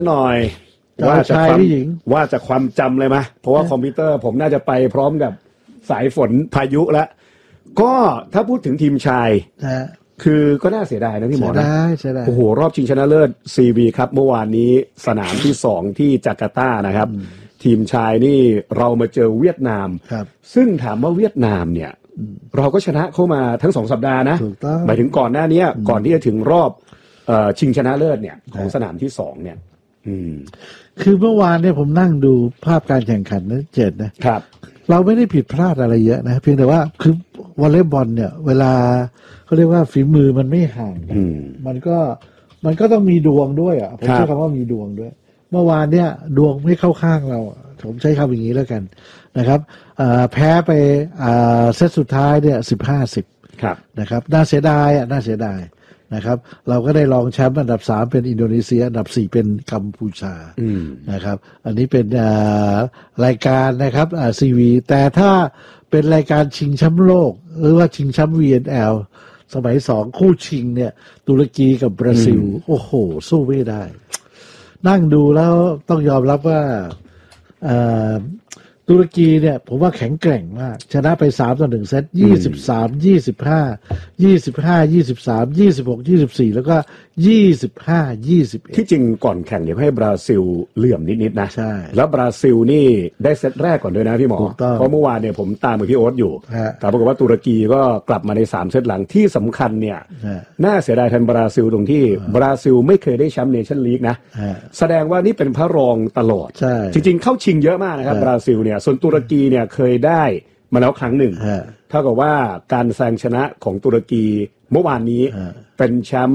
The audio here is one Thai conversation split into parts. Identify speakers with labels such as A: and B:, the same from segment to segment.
A: หน่อยว่าจะความจำเลยไหมเพราะว่าคอมพิวเตอร์ผมน่าจะไปพร้อมกับสายฝนพายุแล้วก็ถ้าพูดถึงทีมชายคือก็น่าเสียดายนะพี่หมอนะโอ้โหรอบชิงชนะเลิศ CV ครับเมื่อวานนี้สนามที่2ที่จาการ์ตานะครับทีมชายนี่เรามาเจอเวียดนามซึ่งถามว่าเวียดนามเนี่ยเราก็ชนะเข้ามาทั้ง2สัปดาห์นะหมายถึงก่อนหน้านี้ก่อนที่จะถึงรอบชิงชนะเลิศเนี่ยของสนามที่2เนี่ย
B: คือเมื่อวานเนี่ยผมนั่งดูภาพการแข่งขันนะเจ็ดนะครับเราไม่ได้ผิดพลาดอะไรเยอะนะเพียงแต่ว่าคือวอลเลย์บอลเนี่ยเวลาเขาเรียกว่าฝีมือมันไม่ห่างกันมันก็ต้องมีดวงด้วยอ่ะผมใช้คำว่ามีดวงด้วยเมื่อวานเนี่ยดวงไม่เข้าข้างเราผมใช้คำอย่างนี้แล้วกันนะครับแพ้ไปเซตสุดท้ายเนี่ย15-10นะครับน่าเสียดายนะครับเราก็ได้รองแชมป์อันดับ3เป็นอินโดนีเซียอันดับ4เป็นกัมพูชานะครับอันนี้เป็นรายการนะครับCV แต่ถ้าเป็นรายการชิงแชมป์โลกหรือว่าชิงแชมป์ VNL สมัย2คู่ชิงเนี่ยตุรกีกับบราซิลโอ้โหสู้ไม่ได้นั่งดูแล้วต้องยอมรับว่าตุรกีเนี่ยผมว่าแข็งแกร่งมากชนะไป3-1เซต23-25 23-23 26-24แล้วก็25-21
A: ที่จริงก่อนแข่งเดี๋ยวให้บราซิลเหลื่อมนิดๆนะใช่แล้วบราซิลนี่ได้เซตแรกก่อนด้วยนะพี่หมอเพราะเมื่อวานเนี่ยผมตามกับพี่โอ๊ตอยู่แต่ปรากฏว่าตุรกีก็กลับมาใน3เซตหลังที่สำคัญเนี่ยน่าเสียดายแทนบราซิลตรงที่บราซิลไม่เคยได้แชมป์เนชั่นลีกนะแสดงว่านี่เป็นพระรองตลอดจริงๆเข้าชิงเยอะมากนะครับบราซิลเนี่ยส่วนตุรกีเนี่ยเคยได้มาแล้วครั้งหนึ่งเท่ากับว่าการแซงชนะของตุรกีเมื่อวานนี้เป็นแชมป์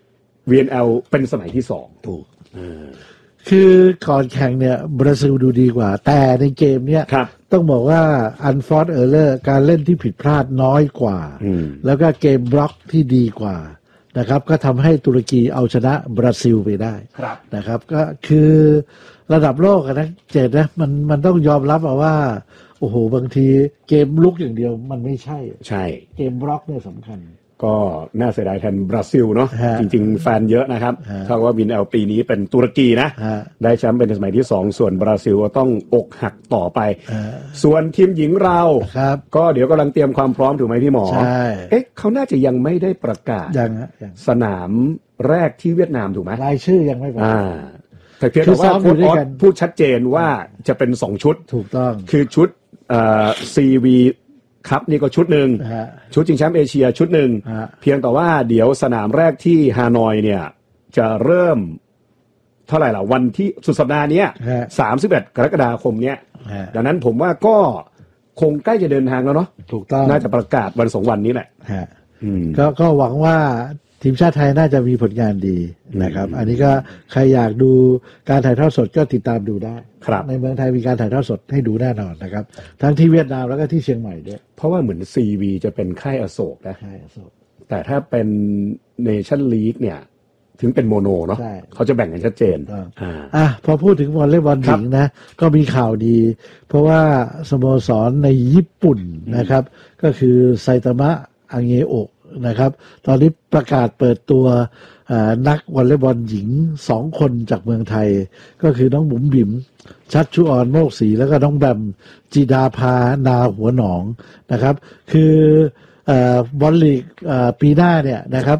A: VNL เป็นสมัยที่2ถูก
B: คือก่อนแข่งเนี่ยบราซิลดูดีกว่าแต่ในเกมเนี่ยต้องบอกว่า unforced error การเล่นที่ผิดพลาดน้อยกว่าแล้วก็เกมบล็อกที่ดีกว่านะครับก็ทำให้ตุรกีเอาชนะบราซิลไปได้นะครับก็คือระดับโลกนะเจดนะมันต้องยอมรับว่าโอ้โหบางทีเกมลุกอย่างเดียวมันไม่ใช่เกมบล็อกเนี่ยสำคัญ
A: ก็น่าเสียดายแทนบราซิลเนาะจริงๆแฟนเยอะนะครับถ้าว่าวินเอลปีนี้เป็นตุรกีนะได้แชมป์เป็นสมัยที่2ส่วนบราซิลก็ต้องอกหักต่อไปส่วนทีมหญิงเราก็เดี๋ยวกำลังเตรียมความพร้อมถูกไหมพี่หมอเขาน่าจะยังไม่ได้ประกาศสนามแรกที่เวียดนามถูกไหม
B: รายชื่อยังไม่ประกาศ
A: แต่เพียงแต่ว่าโค้ชออสพูดชัดเจนว่าจะเป็น2ชุด
B: ถูกต้อง
A: คือชุดCVครับนี่ก็ชุดหนึ่งชุดชิงแชมป์เอเชียชุดหนึ่งเพียงแต่ว่าเดี๋ยวสนามแรกที่ฮานอยเนี่ยจะเริ่มเท่าไหร่ล่ะวันที่สุดสัปดาห์นี้31 กรกฎาคมเนี้ยดังนั้นผมว่าก็คงใกล้จะเดินทางแล้วเนาะ
B: ถูกต้อง
A: น่าจะประกาศวัน2วันนี้แหละ
B: ก็หวังว่าทีมชาติไทยน่าจะมีผลงานดีนะครับอันนี้ก็ใครอยากดูการถ่ายทอดสดก็ติดตามดูได้ในเมืองไทยมีการถ่ายทอดสดให้ดูแน่นอนนะครับทั้งที่เวียดนามแล้วก็ที่เชียงใหม่ด้วย
A: เพราะว่าเหมือน CV จะเป็นค่ายอโศกนะแต่ถ้าเป็นเนชั่นลีกเนี่ยถึงเป็นโมโนเนาะเขาจะแบ่งกันชัดเจน
B: พอพูดถึงวอลเลย์บอลหญิงนะก็มีข่าวดีเพราะว่าสโมสรในญี่ปุ่นนะครับก็คือไซตามะอังเงโอะนะครับตอนนี้ประกาศเปิดตัวนักวอลเลย์บอลหญิง2คนจากเมืองไทยก็คือน้องบุ๋มบิ๋มชัชชุออนโมกศรีแล้วก็น้องแบมจิดาภานาหัวหนองนะครับคือบอลลีกปีหน้าเนี่ยนะครับ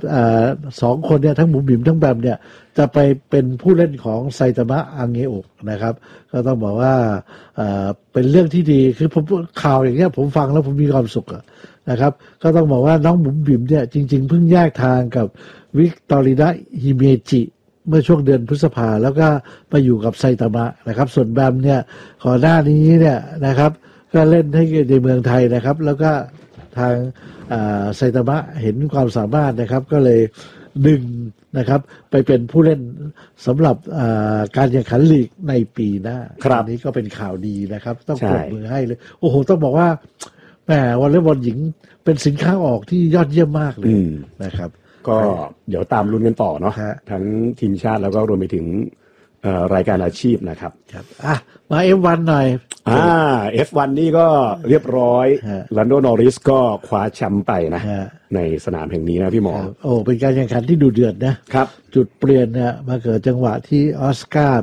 B: 2คนเนี่ยทั้งบุ๋มบิ๋มทั้งแบมเนี่ยจะไปเป็นผู้เล่นของไซตามะอังเงโอะนะครับก็ต้องบอกว่าเป็นเรื่องที่ดีคือผมข่าวอย่างเงี้ยผมฟังแล้วผมมีความสุขนะครับก็ต้องบอกว่าน้องบุ๋มบิ๋มเนี่ยจริงๆเพิ่งแยกทางกับวิกตอรินาฮิเมจิเมื่อช่วงเดือนพฤษภาแล้วก็ไปอยู่กับไซตามะนะครับส่วนแบมเนี่ยก่อนหน้านี้เนี่ยนะครับก็เล่นให้ในเมืองไทยนะครับแล้วก็ทางไซตามะเห็นความสามารถนะครับก็เลยดึงนะครับไปเป็นผู้เล่นสำหรับการแข่งขันลีกในปีหน้าอันนี้ก็เป็นข่าวดีนะครับต้องปรบมือให้เลยโอ้โหต้องบอกว่าแหมวอลเลย์บอลหญิงเป็นสินค้าออกที่ยอดเยี่ยมมากเลยนะครับ
A: ก็เดี๋ยวตามลุ้นกันต่อเนาะทั้งทีมชาติแล้วก็รวมไปถึงรายการอาชีพนะครับ
B: ครับมา F1 หน่อย
A: F1 นี่ก็เรียบร้อยลันโดนอริสก็คว้าแชมป์ไปนะในสนามแห่งนี้นะพี่หมอ
B: โอ้เป็นการแข่งขันที่ดุเดือดนะครับจุดเปลี่ยนเนี่ยมาเกิดจังหวะที่ออสการ์